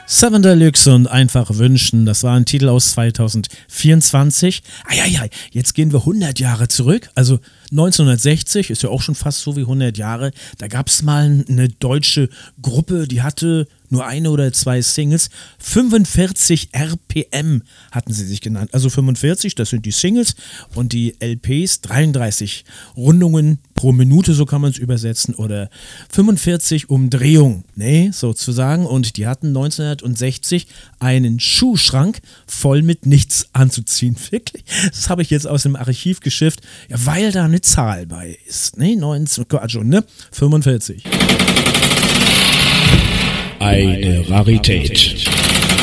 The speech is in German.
Seven Deluxe und Einfach wünschen, das war ein Titel aus 2024. Jetzt gehen wir 100 Jahre zurück, also 1960, ist ja auch schon fast so wie 100 Jahre. Da gab es mal eine deutsche Gruppe, die hatte nur eine oder zwei Singles. 45 RPM hatten sie sich genannt. Also 45, das sind die Singles, und die LPs 33 Rundungen pro Minute, so kann man es übersetzen, oder 45 Umdrehungen, sozusagen. Und die hatten 1960 einen Schuhschrank voll mit nichts anzuziehen. Wirklich, das habe ich jetzt aus dem Archiv geschifft, ja, weil da eine Zahl bei ist. 45. Eine Rarität.